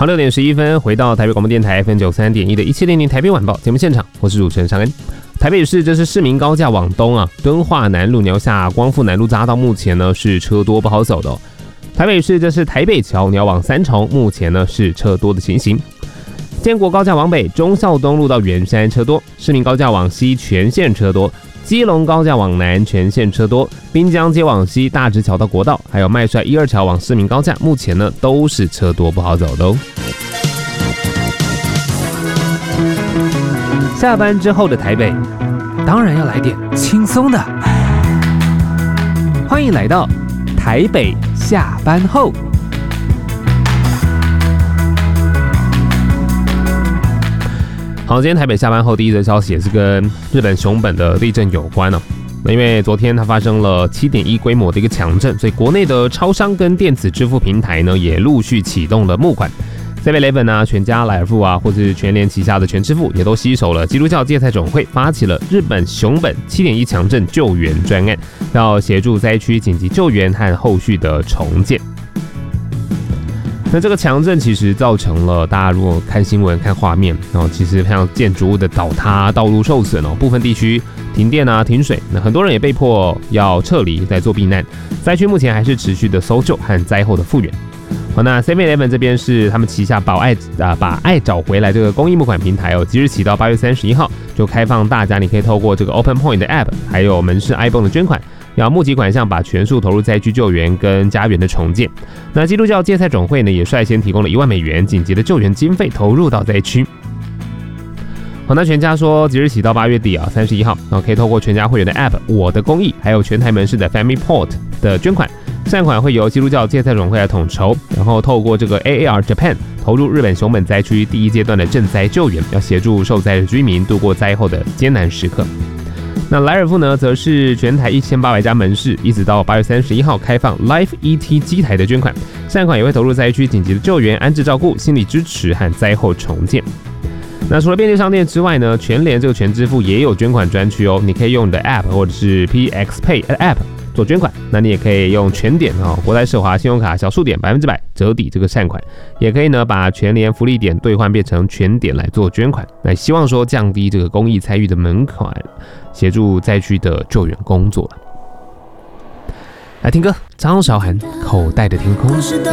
好，6点11分，回到台北广播电台 FM93.1 的1700台北晚报节目现场，我是主持人尚恩。台北市这是市民高架往东啊，敦化南路、鸟下光复南路匝道目前呢是车多不好走的哦。台北市这是台北桥，你要往三重，目前呢是车多的情形。建国高架往北，忠孝东路到圆山车多；市民高架往西，全线车多；基隆高架往南，全线车多；滨江街往西，大直桥到国道，还有麦帅1、2桥往市民高架，目前呢都是车多不好走的哦。下班之后的台北，当然要来点轻松的。欢迎来到台北下班后。好，今天台北下班后第一则消息也是跟日本熊本的地震有关哦。那因为昨天它发生了7.1规模的一个强震，所以国内的超商跟电子支付平台呢也陆续启动了募款。7-Eleven 啊、全家、莱尔富啊，或是全联旗下的全支付，也都携手了基督教芥菜总会，发起了日本熊本7.1强震救援专案，要协助灾区紧急救援和后续的重建。那这个强震其实造成了大家如果看新闻看画面，然后其实像建筑物的倒塌、道路受损哦，部分地区停电啊、停水，那很多人也被迫要撤离，在做避难。灾区目前还是持续的搜救和灾后的复原。好，那 7-Eleven 这边是他们旗下把爱找回来这个公益募款平台哦，即日起到8月31号就开放大家，你可以透过这个 Open Point 的 App， 还有门市 iPhone 的捐款。要募集款项，把全数投入灾区救援跟家园的重建。那基督教芥菜总会呢，也率先提供了1万美元紧急的救援经费，投入到灾区。好，那全家说，即日起到8月底啊，31号，可以透过全家会员的 App 我的公益，还有全台门市的 Family Port 的捐款，善款会由基督教芥菜总会来统筹，然后透过这个 AAR Japan 投入日本熊本灾区第一阶段的赈灾救援，要协助受灾的居民度过灾后的艰难时刻。那莱尔富呢，则是全台1800家门市，一直到8月31号开放 Live ET 机台的捐款，善款也会投入灾区紧急的救援、安置照顾、心理支持和灾后重建。那除了便利商店之外呢，全联这个全支付也有捐款专区哦，你可以用你的 App 或者是 PXPay App 做捐款，那你也可以用全点国泰世华信用卡小数点100%折抵这个善款，也可以呢把全联福利点兑换变成全点来做捐款，那希望说降低这个公益参与的门槛，协助灾区的救援工作。来听歌，张韶涵《口袋的天空》。